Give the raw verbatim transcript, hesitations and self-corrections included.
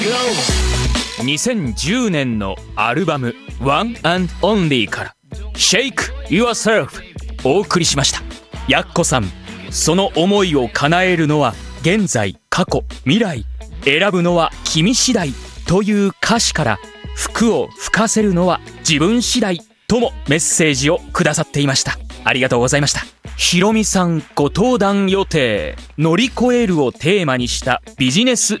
にせんじゅうねんのアルバム One and Only から Shake Yourself お送りしました。やっこさん、その思いを叶えるのは現在、過去、未来、選ぶのは君次第という歌詞から、服を吹かせるのは自分次第ともメッセージをくださっていました。ありがとうございました。ひろみさんご登壇予定、乗り越えるをテーマにしたビジネス